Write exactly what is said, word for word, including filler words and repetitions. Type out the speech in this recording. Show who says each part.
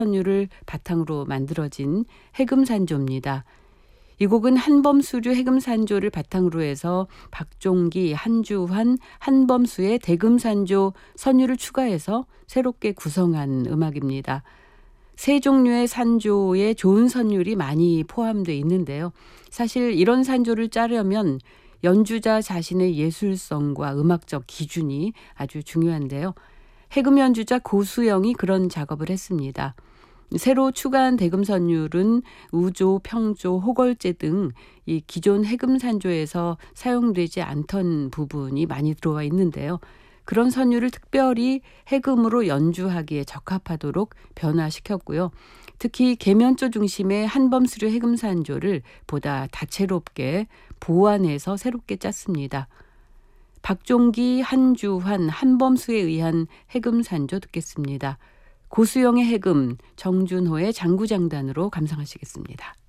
Speaker 1: 선율을 바탕으로 만들어진 해금산조입니다. 이 곡은 한범수류 해금산조를 바탕으로 해서 박종기, 한주환, 한범수의 대금산조 선율을 추가해서 새롭게 구성한 음악입니다. 세 종류의 산조에 좋은 선율이 많이 포함되어 있는데요. 사실 이런 산조를 짜려면 연주자 자신의 예술성과 음악적 기준이 아주 중요한데요. 해금 연주자 고수영이 그런 작업을 했습니다. 새로 추가한 대금선율은 우조, 평조, 호걸제 등 이 기존 해금산조에서 사용되지 않던 부분이 많이 들어와 있는데요. 그런 선율을 특별히 해금으로 연주하기에 적합하도록 변화시켰고요. 특히 계면조 중심의 한범수류 해금산조를 보다 다채롭게 보완해서 새롭게 짰습니다. 박종기, 한주환, 한범수에 의한 해금산조 듣겠습니다. 고수영의 해금, 정준호의 장구장단으로 감상하시겠습니다.